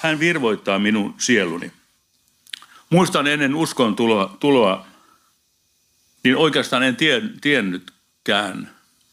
hän virvoittaa minun sieluni. Muistan ennen uskon tuloa, niin oikeastaan en tiennytkään,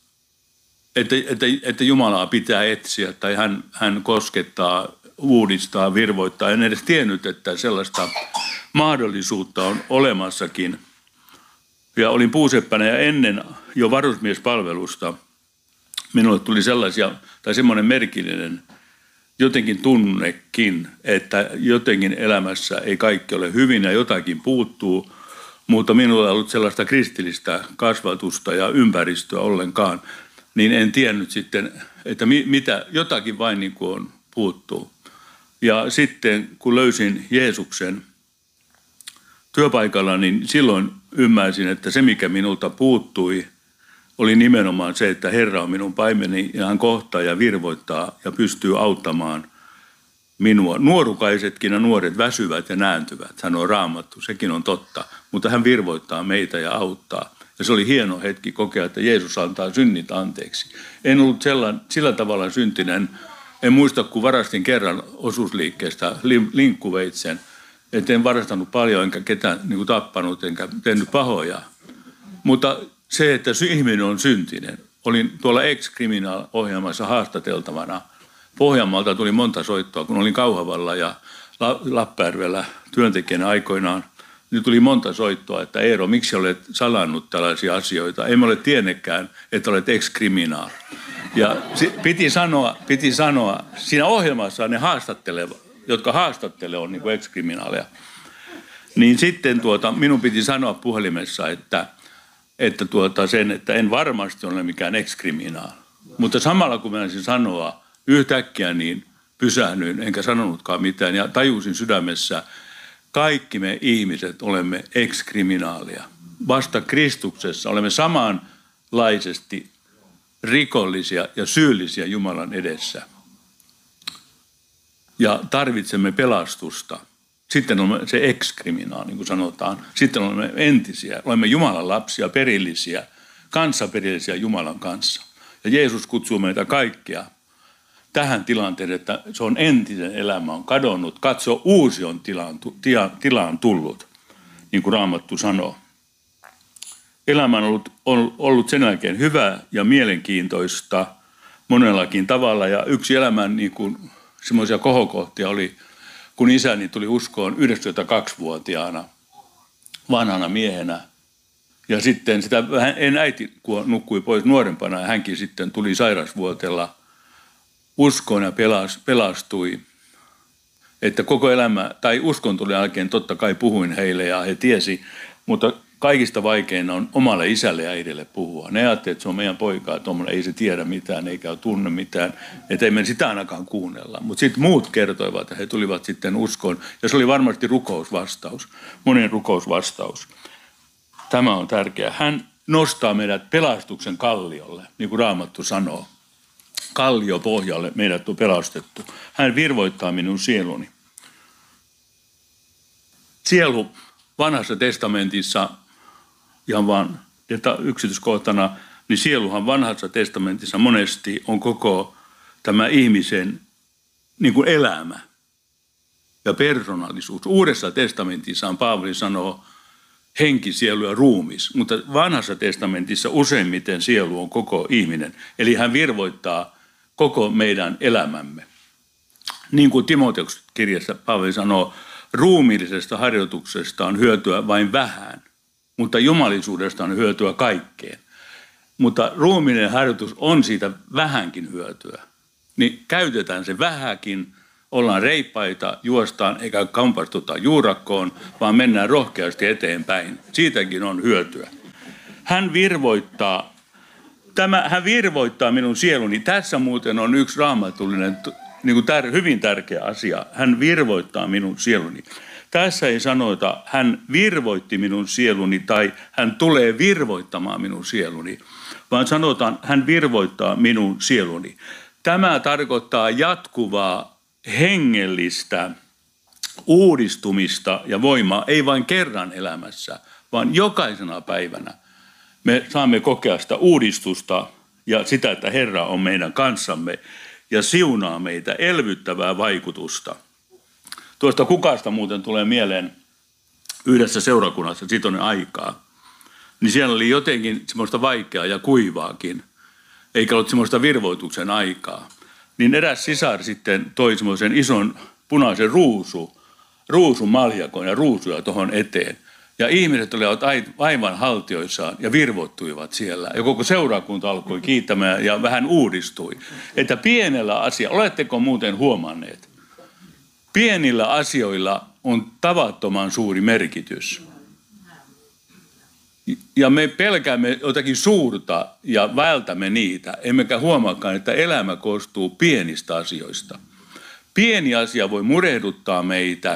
että Jumalaa pitää etsiä tai hän koskettaa, uudistaa, virvoittaa. En edes tiennyt, että sellaista mahdollisuutta on olemassakin. Ja olin puuseppänä ja ennen jo varusmiespalvelusta minulle tuli semmoinen merkillinen jotenkin tunnekin, että jotenkin elämässä ei kaikki ole hyvin ja jotakin puuttuu, mutta minulla ei ollut sellaista kristillistä kasvatusta ja ympäristöä ollenkaan, niin en tiennyt sitten, että mitä jotakin vain niin kuin on puuttuu. Ja sitten kun löysin Jeesuksen työpaikalla, niin silloin ymmärsin, että se mikä minulta puuttui oli nimenomaan se, että Herra on minun paimeni ja hän kohtaa ja virvoittaa ja pystyy auttamaan minua. Nuorukaisetkin ja nuoret väsyvät ja nääntyvät, sanoo Raamattu, sekin on totta, mutta hän virvoittaa meitä ja auttaa. Ja se oli hieno hetki kokea, että Jeesus antaa synnit anteeksi. En ollut sillä tavalla syntinen, en muista kun varastin kerran osuusliikkeestä linkkuveitsen, että en varastanut paljon enkä ketään niin kuin tappanut enkä tehnyt pahoja. Mutta se, että ihminen on syntinen. Olin tuolla Ex-Criminal-ohjelmassa haastateltavana. Pohjanmaalta tuli monta soittoa, kun olin Kauhavalla ja Lappajärvellä työntekijänä aikoinaan. Niin tuli monta soittoa, että Eero, miksi olet salannut tällaisia asioita? Emme ole tiennetkään, että olet ex-criminal. Ja piti sanoa, siinä ohjelmassa ne jotka haastattelee on niin kuin ex-criminaaleja. Niin sitten minun piti sanoa puhelimessa, että en varmasti ole mikään ex-criminal. Mutta samalla kun menisin sanoa yhtäkkiä, niin pysähdyin, enkä sanonutkaan mitään. Ja tajusin sydämessä, kaikki me ihmiset olemme ex-kriminaalia. Vasta Kristuksessa olemme samanlaisesti rikollisia ja syyllisiä Jumalan edessä. Ja tarvitsemme pelastusta. Sitten olemme se ex-kriminaali, niin kuin sanotaan. Sitten olemme entisiä, olemme Jumalan lapsia, perillisiä, kanssaperillisiä Jumalan kanssa. Ja Jeesus kutsuu meitä kaikkia tähän tilanteeseen, että se on entisen elämä on kadonnut. Katso, uusi on tilaan tullut, niin kuin Raamattu sanoo. Elämä on ollut sen jälkeen hyvää ja mielenkiintoista monellakin tavalla. Ja yksi elämän niin kuin semmoisia kohokohtia oli, kun isäni tuli uskoon 92-vuotiaana, vanhana miehenä. Ja sitten äiti nukkui pois nuorempana ja hänkin sitten tuli sairasvuotella uskoon ja pelastui. Että koko elämä, tai uskon tuli jälkeen, totta kai puhuin heille ja he tiesi, mutta kaikista vaikeina on omalle isälle ja äidille puhua. Ne ajattelivat, että se on meidän poikaa, tuommoinen ei se tiedä mitään eikä tunne mitään, että ei me sitä ainakaan kuunnella. Mutta sitten muut kertoivat, että he tulivat sitten uskoon ja se oli varmasti rukousvastaus, monen rukousvastaus. Tämä on tärkeää. Hän nostaa meidät pelastuksen kalliolle, niin kuin Raamattu sanoo. Kalliopohjalle meidät on pelastettu. Hän virvoittaa minun sieluni. Sielu vanhassa testamentissa, ihan vaan yksityiskohtana, niin sieluhan vanhassa testamentissa monesti on koko tämä ihmisen niin kuin elämä ja persoonallisuus. Uudessa testamentissa Paavali sanoo henki, sielu ja ruumis, mutta vanhassa testamentissa useimmiten sielu on koko ihminen. Eli hän virvoittaa koko meidän elämämme. Niin kuin Timoteuksen kirjassa Paavali sanoo, ruumiillisesta harjoituksesta on hyötyä vain vähän, mutta jumalisuudesta on hyötyä kaikkeen. Mutta ruumiillinen harjoitus on siitä vähänkin hyötyä. Niin käytetään se vähäkin, ollaan reippaita, juostaan eikä kampastuta juurakkoon, vaan mennään rohkeasti eteenpäin. Siitäkin on hyötyä. Hän virvoittaa minun sieluni. Tässä muuten on yksi raamatullinen niin kuin hyvin tärkeä asia. Hän virvoittaa minun sieluni. Tässä ei sanota, hän virvoitti minun sieluni tai hän tulee virvoittamaan minun sieluni, vaan sanotaan, hän virvoittaa minun sieluni. Tämä tarkoittaa jatkuvaa hengellistä uudistumista ja voimaa, ei vain kerran elämässä, vaan jokaisena päivänä. Me saamme kokea sitä uudistusta ja sitä, että Herra on meidän kanssamme ja siunaa meitä elvyttävää vaikutusta. Tuosta kukasta muuten tulee mieleen yhdessä seurakunnassa, siitä on aikaa. Niin siellä oli jotenkin semmoista vaikeaa ja kuivaakin, eikä ollut semmoista virvoituksen aikaa. Niin eräs sisar sitten toi semmoisen ison punaisen ruusumaljakon ja ruusuja tuohon eteen. Ja ihmiset olivat aivan haltioissaan ja virvoittuivat siellä. Ja koko seurakunta alkoi kiittämään ja vähän uudistui. Että pienellä asialla, oletteko muuten huomanneet? Pienillä asioilla on tavattoman suuri merkitys. Ja me pelkäämme jotakin suurta ja vältämme niitä, emmekä huomaakaan, että elämä koostuu pienistä asioista. Pieni asia voi murehduttaa meitä,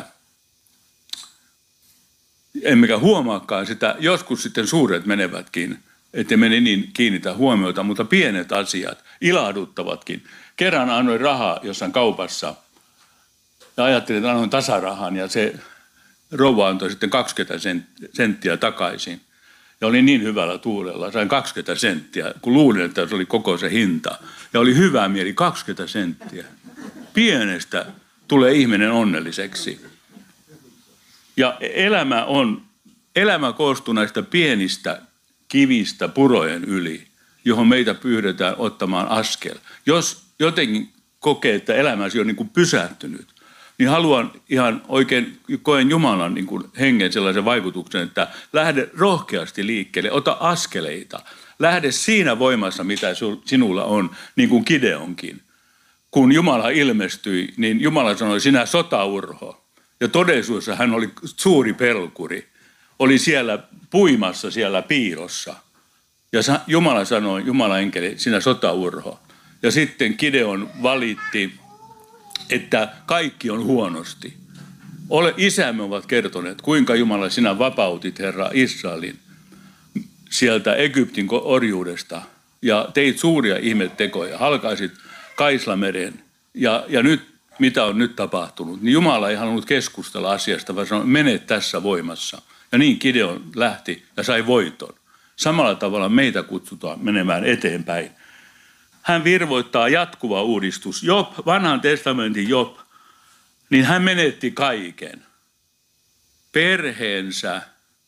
emmekä huomaakaan sitä. Joskus sitten suuret menevätkin, ettei me niin kiinnitä huomiota, mutta pienet asiat ilahduttavatkin. Kerran annoin rahaa jossain kaupassa ja ajattelin, että annoin tasarahan ja se rouva antoi sitten 20 senttiä takaisin. Ja olin niin hyvällä tuulella, sain 20 senttiä, kun luulin, että se oli koko se hinta. Ja oli hyvä mieli, 20 senttiä. Pienestä tulee ihminen onnelliseksi. Ja elämä koostuu näistä pienistä kivistä purojen yli, johon meitä pyydetään ottamaan askel. Jos jotenkin kokee, että elämäsi on niin kuin pysähtynyt, niin haluan ihan oikein, koen Jumalan niin kuin hengen sellaisen vaikutuksen, että lähde rohkeasti liikkeelle, ota askeleita. Lähde siinä voimassa, mitä sinulla on, niin kuin Gideonkin. Kun Jumala ilmestyi, niin Jumala sanoi, sinä sotaurho. Ja todellisuudessa hän oli suuri pelkuri. Oli siellä puimassa siellä piilossa. Ja Jumala sanoi, Jumala enkeli, sinä sotaurho. Ja sitten Gideon valitti, että kaikki on huonosti. Isämme ovat kertoneet, kuinka Jumala sinä vapautit Herra Israelin sieltä Egyptin orjuudesta. Ja teit suuria ihmettekoja, halkaisit Kaislameren. Ja nyt, mitä on nyt tapahtunut, niin Jumala ei halunnut keskustella asiasta, vaan sanoi, mene tässä voimassa. Ja niin Gideon lähti ja sai voiton. Samalla tavalla meitä kutsutaan menemään eteenpäin. Hän virvoittaa jatkuva uudistus. Job, vanhan testamentin Job, niin hän menetti kaiken. Perheensä,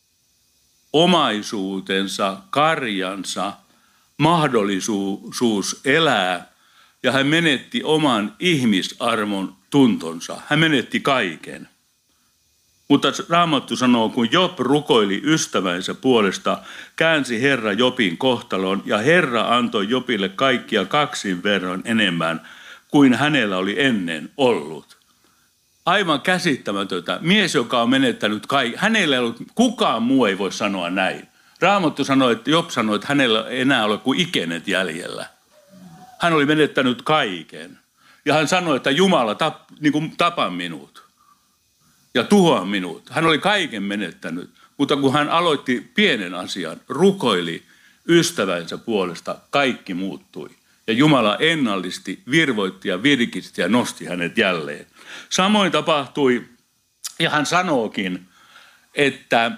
omaisuutensa, karjansa, mahdollisuus elää. Ja hän menetti oman ihmisarvon tuntonsa. Hän menetti kaiken. Mutta Raamattu sanoo, kun Job rukoili ystävänsä puolesta, käänsi Herra Jobin kohtalon ja Herra antoi Jobille kaikkia 2 verran enemmän kuin hänellä oli ennen ollut. Aivan käsittämätöntä. Mies, joka on menettänyt kaiken, hänellä ei ollut, kukaan muu ei voi sanoa näin. Raamattu sanoi, että Job sanoi, että hänellä ei enää ole kuin ikenet jäljellä. Hän oli menettänyt kaiken. Ja hän sanoi, että Jumala tapa minut ja tuhoa minut. Hän oli kaiken menettänyt, mutta kun hän aloitti pienen asian, rukoili ystävänsä puolesta, kaikki muuttui. Ja Jumala ennallisti, virvoitti ja virkisti ja nosti hänet jälleen. Samoin tapahtui, ja hän sanookin, että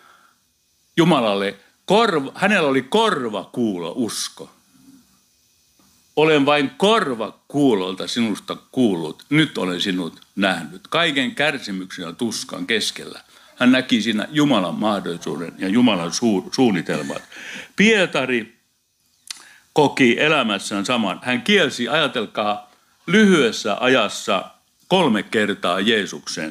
hänellä oli korvakuulo usko. Olen vain korvakuulolta sinusta kuullut, nyt olen sinut nähnyt. Kaiken kärsimyksen ja tuskan keskellä. Hän näki siinä Jumalan mahdollisuuden ja Jumalan suunnitelmat. Pietari koki elämässään saman. Hän kielsi, ajatelkaa, lyhyessä ajassa 3 kertaa Jeesuksen.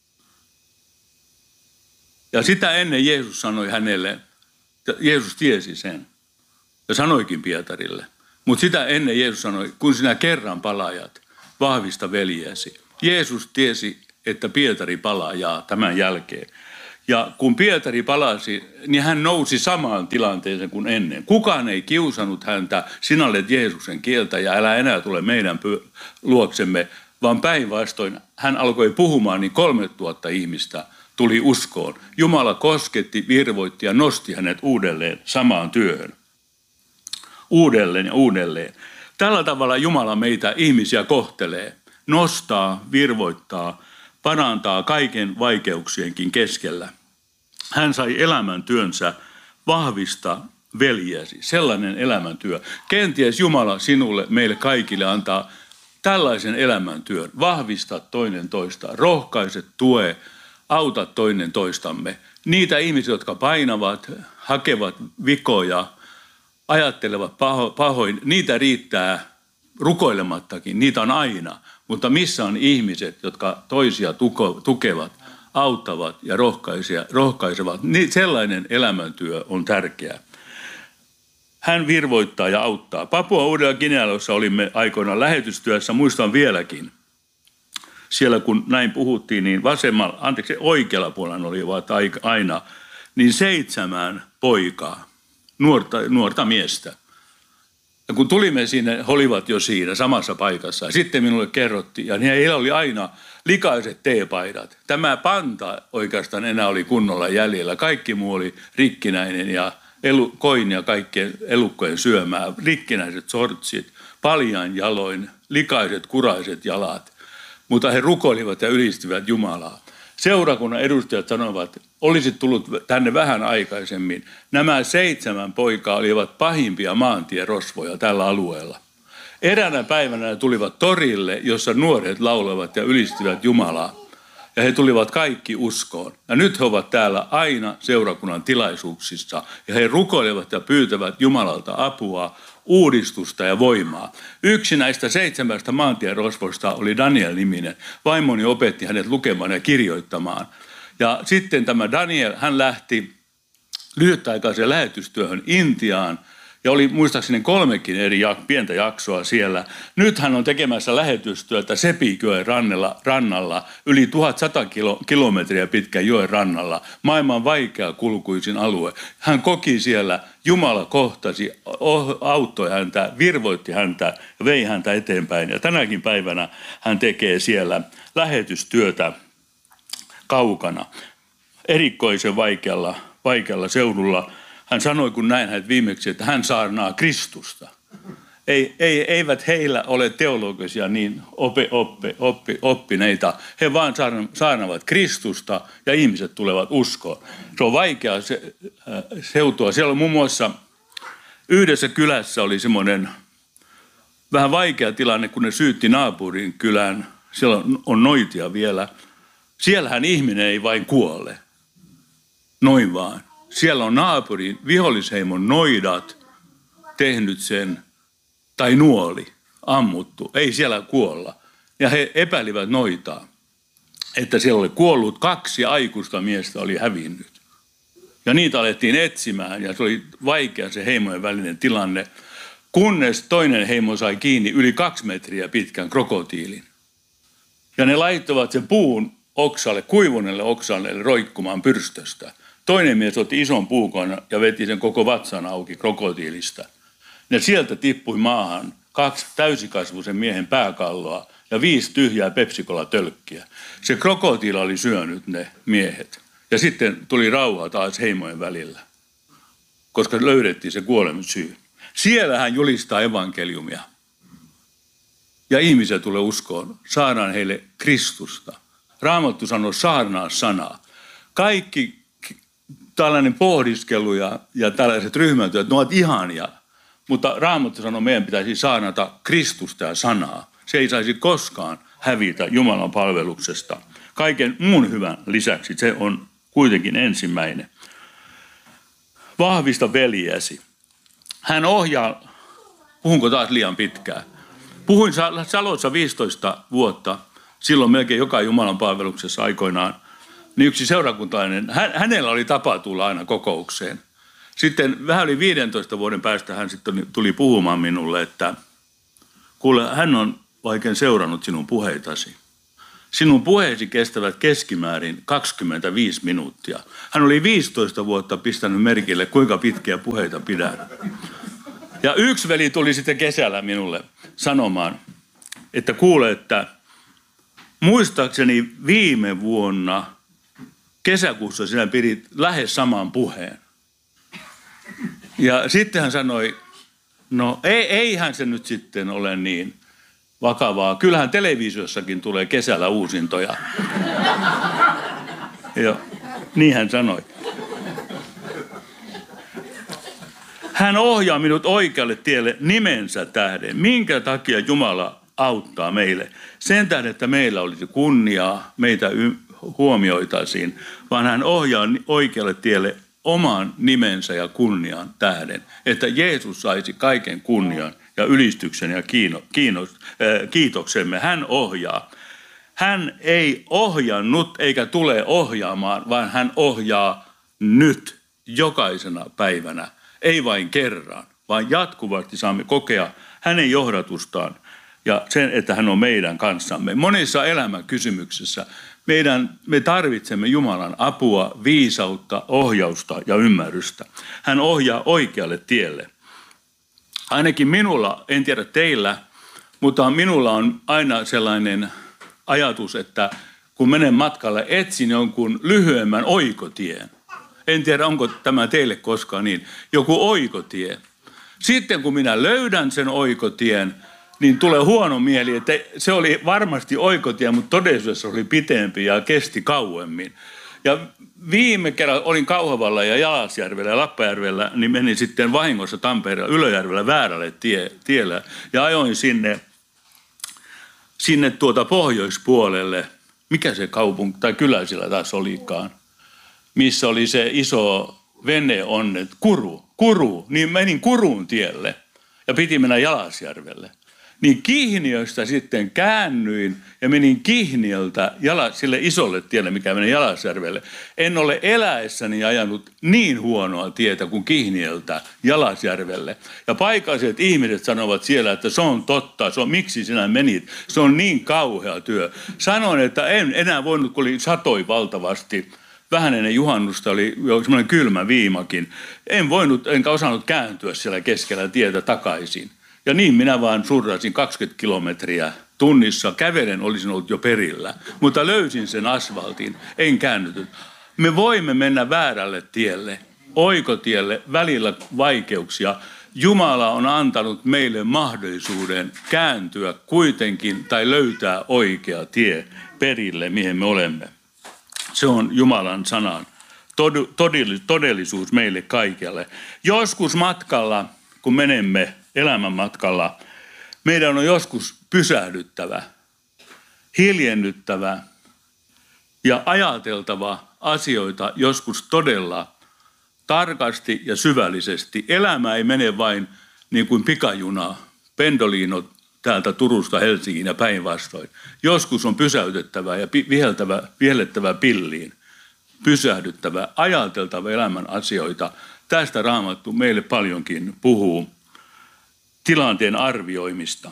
Ja sitä ennen Jeesus sanoi hänelle, Jeesus tiesi sen ja sanoikin Pietarille. Mutta sitä ennen Jeesus sanoi, kun sinä kerran palajat, vahvista veljesi. Jeesus tiesi, että Pietari palaa tämän jälkeen. Ja kun Pietari palasi, niin hän nousi samaan tilanteeseen kuin ennen. Kukaan ei kiusannut häntä, sinä olet Jeesuksen kieltä ja älä enää tule meidän luoksemme, vaan päinvastoin hän alkoi puhumaan, niin 3000 ihmistä tuli uskoon. Jumala kosketti, virvoitti ja nosti hänet uudelleen samaan työhön. Uudelleen ja uudelleen. Tällä tavalla Jumala meitä ihmisiä kohtelee, nostaa, virvoittaa, parantaa kaiken vaikeuksienkin keskellä. Hän sai elämäntyönsä vahvista veljesi, sellainen elämäntyö. Kenties Jumala sinulle, meille kaikille antaa tällaisen elämäntyön. Vahvista toinen toista, rohkaise, tue, auta toinen toistamme. Niitä ihmisiä, jotka painavat, hakevat vikoja, ajattelevat pahoin, niitä riittää rukoilemattakin, niitä on aina. Mutta missä on ihmiset, jotka toisia tukevat, auttavat ja rohkaisevat, niin sellainen elämäntyö on tärkeää. Hän virvoittaa ja auttaa. Papua Uudella-Guineassa olimme aikoinaan lähetystyössä, muistan vieläkin. Siellä kun näin puhuttiin, niin oikealla puolella olivat aina, niin 7 poikaa, nuorta miestä. Ja kun tulimme sinne, he olivat jo siinä samassa paikassa. Sitten minulle kerrottiin, ja heillä oli aina likaiset teepaidat. Tämä panta oikeastaan enää oli kunnolla jäljellä. Kaikki muu oli rikkinäinen ja koin ja kaikkien elukkojen syömää. Rikkinäiset sortsit, paljain jaloin, likaiset kuraiset jalat. Mutta he rukoilivat ja ylistivät Jumalaa. Seurakunnan edustajat sanoivat, olisit tullut tänne vähän aikaisemmin. Nämä 7 poikaa olivat pahimpia maantierosvoja tällä alueella. Eräänä päivänä he tulivat torille, jossa nuoret laulevat ja ylistivät Jumalaa. Ja he tulivat kaikki uskoon. Ja nyt he ovat täällä aina seurakunnan tilaisuuksissa. Ja he rukoilevat ja pyytävät Jumalalta apua, uudistusta ja voimaa. Yksi näistä 7 maantierosvoista oli Daniel-niminen. Vaimoni opetti hänet lukemaan ja kirjoittamaan. Ja sitten tämä Daniel, hän lähti lyhytaikaiseen lähetystyöhön Intiaan. Ja oli muistaakseni 3 eri pientä jaksoa siellä. Nyt hän on tekemässä lähetystyötä Sepijoen rannalla, yli 1100 kilometriä pitkän joen rannalla. Maailman vaikeakulkuisin alue. Hän koki siellä, Jumala kohtasi, auttoi häntä, virvoitti häntä ja vei häntä eteenpäin. Ja tänäkin päivänä hän tekee siellä lähetystyötä kaukana, erikoisen vaikealla seudulla. Hän sanoi, kun näin hänet viimeksi, että hän saarnaa Kristusta. Eivät heillä ole teologisia niin oppineita. He vaan saarnaavat Kristusta ja ihmiset tulevat uskoon. Se on vaikea seutua. Siellä on muun muassa yhdessä kylässä oli semmoinen vähän vaikea tilanne, kun ne syytti naapurin kylään. Siellä on noitia vielä. Siellähän ihminen ei vain kuole. Noin vaan. Siellä on naapurin vihollisheimon noidat tehnyt sen, tai nuoli, ammuttu. Ei siellä kuolla. Ja he epäilivät noitaa, että siellä oli kuollut 2 aikuista miestä oli hävinnyt. Ja niitä alettiin etsimään ja se oli vaikea se heimojen välinen tilanne, kunnes toinen heimo sai kiinni yli 2 metriä pitkän krokotiilin. Ja ne laittoivat sen puun oksalle, kuivuneelle oksalle roikkumaan pyrstöstä. Toinen mies otti ison puukon ja veti sen koko vatsan auki krokotiilista. Ne sieltä tippui maahan 2 täysikasvuisen miehen pääkalloa ja 5 tyhjää Pepsi-Cola-tölkkiä. Se krokotiila oli syönyt ne miehet. Ja sitten tuli rauha taas heimojen välillä, koska löydettiin se kuoleman syy. Siellä hän julistaa evankeliumia. Ja ihmisiä tulee uskoon. Saadaan heille Kristusta. Raamattu sanoo saarnaa sanaa. Kaikki tällainen pohdiskelu ja tällaiset ryhmätyöt, ne ovat ihania. Mutta Raamattu sanoo, meidän pitäisi saarnata Kristusta ja sanaa. Se ei saisi koskaan hävitä Jumalan palveluksesta. Kaiken muun hyvän lisäksi se on kuitenkin ensimmäinen. Vahvista veljäsi. Hän ohjaa, puhunko taas liian pitkään? Puhuin Salossa 15 vuotta, silloin melkein joka Jumalan palveluksessa aikoinaan. Niin yksi seurakuntalainen, hänellä oli tapa tulla aina kokoukseen. Sitten vähän yli 15 vuoden päästä hän sitten tuli puhumaan minulle, että kuule, hän on oikein seurannut sinun puheitasi. Sinun puheesi kestävät keskimäärin 25 minuuttia. Hän oli 15 vuotta pistänyt merkille, kuinka pitkiä puheita pidän. Ja yksi veli tuli sitten kesällä minulle sanomaan, että kuule, että muistaakseni viime vuonna kesäkuussa sinä pidit lähes saman puheen. Ja sitten hän sanoi, no eihän se nyt sitten ole niin vakavaa. Kyllähän televisiossakin tulee kesällä uusintoja. Ja niin hän sanoi. Hän ohjaa minut oikealle tielle nimensä tähden. Minkä takia Jumala auttaa meille. Sen tähden, että meillä olisi kunniaa, meitä huomioitaisiin, vaan hän ohjaa oikealle tielle oman nimensä ja kunnian tähden, että Jeesus saisi kaiken kunnian ja ylistyksen ja kiitoksemme. Hän ohjaa. Hän ei ohjannut eikä tule ohjaamaan, vaan hän ohjaa nyt jokaisena päivänä. Ei vain kerran, vaan jatkuvasti saamme kokea hänen johdatustaan ja sen, että hän on meidän kanssamme. Monissa elämänkysymyksissä me tarvitsemme Jumalan apua, viisautta, ohjausta ja ymmärrystä. Hän ohjaa oikealle tielle. Ainakin minulla, en tiedä teillä, mutta minulla on aina sellainen ajatus, että kun menen matkalle, etsin jonkun lyhyemmän oikotien. En tiedä, onko tämä teille koskaan niin. Joku oikotie. Sitten kun minä löydän sen oikotien, niin tulee huono mieli, että se oli varmasti oikotie, mutta todellisuudessa oli pitempi ja kesti kauemmin. Ja viime kerralla olin Kauhavalla ja Jalasjärvellä ja Lappajärvellä, niin menin sitten vahingossa Tampereella Ylöjärvellä väärälle tielle ja ajoin sinne pohjoispuolelle. Mikä se kaupunki tai kylä siellä taas olikaan, missä oli se iso veneonnet, Kuru, niin menin Kurun tielle ja piti mennä Jalasjärvelle. Niin Kihniöstä sitten käännyin ja menin Kihniöltä sille isolle tielle, mikä meni Jalasjärvelle. En ole eläessäni ajanut niin huonoa tietä kuin Kihniöltä Jalasjärvelle. Ja paikalliset ihmiset sanovat siellä, että se on totta, miksi sinä menit, se on niin kauhea työ. Sanoin, että en enää voinut, kun satoi valtavasti. Vähän ennen juhannusta oli jo semmoinen kylmä viimakin. Enkä osannut kääntyä siellä keskellä tietä takaisin. Ja niin minä vaan surrasin 20 kilometriä tunnissa. Kävelen olisin ollut jo perillä, mutta löysin sen asfaltin, en käännytyt. Me voimme mennä väärälle tielle, oikotielle, välillä vaikeuksia. Jumala on antanut meille mahdollisuuden kääntyä kuitenkin tai löytää oikea tie perille, mihin me olemme. Se on Jumalan sanan todellisuus meille kaikille. Joskus matkalla, kun menemme elämän matkalla, meidän on joskus pysähdyttävä, hiljennyttävä ja ajateltava asioita joskus todella tarkasti ja syvällisesti. Elämä ei mene vain niin kuin pikajuna, pendolino täältä Turusta Helsinkiin ja päinvastoin. Joskus on pysäytettävä ja vihellettävä pilliin, pysähdyttävä, ajateltava elämän asioita. Tästä Raamattu meille paljonkin puhuu. Tilanteen arvioimista.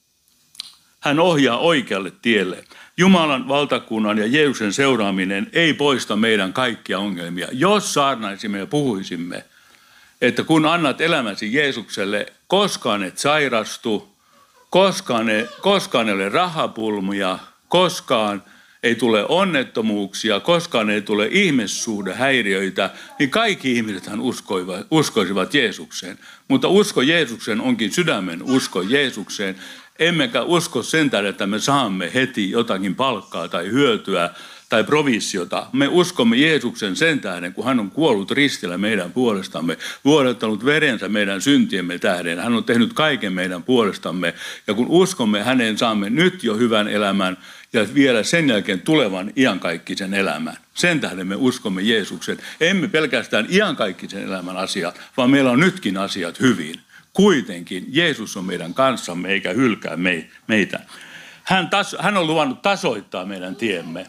Hän ohjaa oikealle tielle. Jumalan valtakunnan ja Jeesuksen seuraaminen ei poista meidän kaikkia ongelmia. Jos saarnaisimme ja puhuisimme, että kun annat elämäsi Jeesukselle, koskaan et sairastu, koskaan ei ole rahapulmia, koskaan ei tule onnettomuuksia, koskaan ei tule ihmissuhdehäiriöitä, niin kaikki ihmisethän uskoisivat Jeesukseen. Mutta usko Jeesukseen onkin sydämen usko Jeesukseen. Emmekä usko sen tähden, että me saamme heti jotakin palkkaa tai hyötyä tai provisiota. Me uskomme Jeesuksen sen tähden, kun hän on kuollut ristillä meidän puolestamme, vuodattanut verensä meidän syntiemme tähden. Hän on tehnyt kaiken meidän puolestamme. Ja kun uskomme häneen, saamme nyt jo hyvän elämän ja vielä sen jälkeen tulevan iankaikkisen elämän. Sen tähden me uskomme Jeesuksen. Emme pelkästään iankaikkisen elämän asiat, vaan meillä on nytkin asiat hyvin. Kuitenkin Jeesus on meidän kanssamme eikä hylkää meitä. Hän on luvannut tasoittaa meidän tiemme.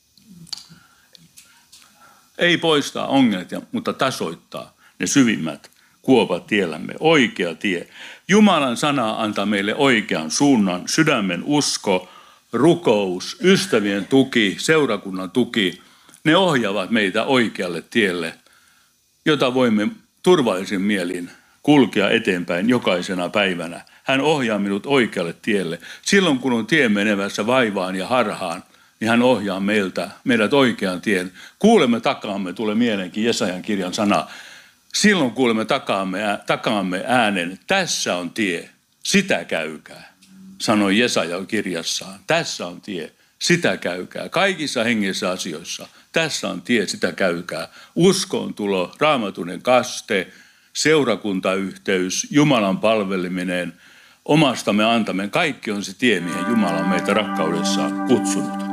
Ei poistaa ongelmia, mutta tasoittaa ne syvimmät kuopat tiellämme. Oikea tie. Jumalan sana antaa meille oikean suunnan, sydämen usko, rukous, ystävien tuki, seurakunnan tuki. Ne ohjaavat meitä oikealle tielle, jota voimme turvallisin mielin kulkea eteenpäin jokaisena päivänä. Hän ohjaa minut oikealle tielle. Silloin kun on tie menevässä vaivaan ja harhaan, niin hän ohjaa meidät oikean tien. Kuulemme takaamme, tulee mieleenkin Jesajan kirjan sana. Silloin kuulemme takaamme äänen, tässä on tie, sitä käykää, sanoi Jesaja kirjassaan. Tässä on tie, sitä käykää. Kaikissa hengissä asioissa, tässä on tie, sitä käykää. Uskoon tulo, raamatunen kaste, seurakuntayhteys, Jumalan palveleminen, omastamme antamme. Kaikki on se tie, mihin Jumala on meitä rakkaudessaan kutsunut.